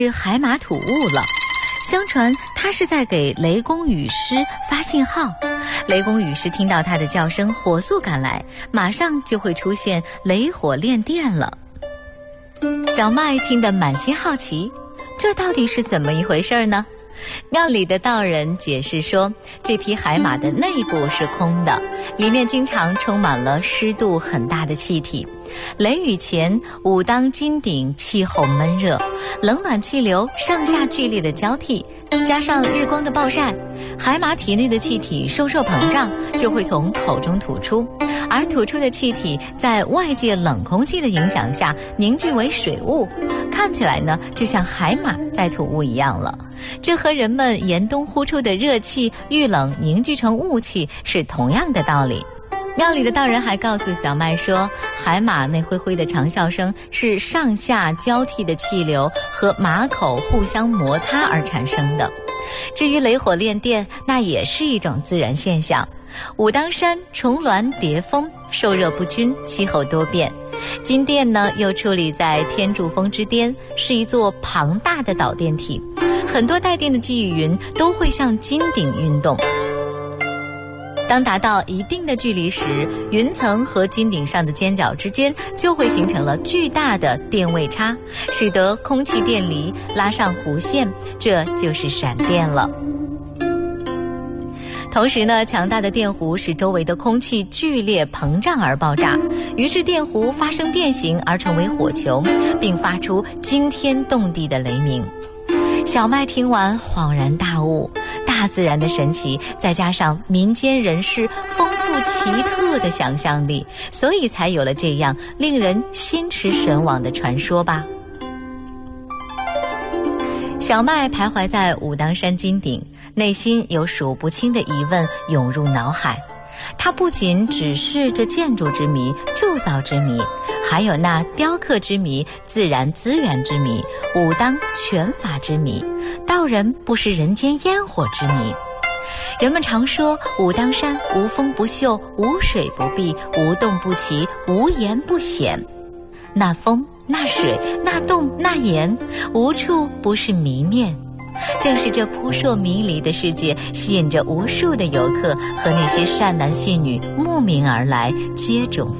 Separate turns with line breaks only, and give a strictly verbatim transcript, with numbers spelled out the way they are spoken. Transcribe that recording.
是海马吐雾了。相传他是在给雷公雨师发信号，雷公雨师听到他的叫声，火速赶来，马上就会出现雷火炼电了。小麦听得满心好奇，这到底是怎么一回事呢？庙里的道人解释说，这匹海马的内部是空的，里面经常充满了湿度很大的气体。雷雨前，武当金顶气候闷热，冷暖气流上下剧烈的交替，加上日光的暴晒，海马体内的气体收缩膨胀，就会从口中吐出，而吐出的气体在外界冷空气的影响下凝聚为水雾，看起来呢就像海马在吐雾一样了。这和人们严冬呼出的热气遇冷凝聚成雾气是同样的道理。庙里的道人还告诉小麦说，海马那灰灰的长啸声是上下交替的气流和马口互相摩擦而产生的。至于雷火炼电，那也是一种自然现象。武当山重峦叠峰，受热不均，气候多变。金殿呢又矗立在天柱峰之巅，是一座庞大的导电体，很多带电的积雨云都会向金顶运动。当达到一定的距离时，云层和金顶上的尖角之间就会形成了巨大的电位差，使得空气电离拉上弧线，这就是闪电了。同时呢，强大的电弧使周围的空气剧烈膨胀而爆炸，于是电弧发生变形而成为火球，并发出惊天动地的雷鸣。小麦听完恍然大悟，大自然的神奇再加上民间人士丰富奇特的想象力，所以才有了这样令人心驰神往的传说吧。小麦徘徊在武当山金顶，内心有数不清的疑问涌入脑海。它不仅只是这建筑之谜、铸造之谜，还有那雕刻之谜、自然资源之谜、武当拳法之谜、道人不食人间烟火之谜。人们常说武当山无风不秀，无水不闭，无洞不奇，无岩不险。那风那水那洞那岩，无处不是谜面。正是这扑朔迷离的世界吸引着无数的游客和那些善男信女慕名而来接踵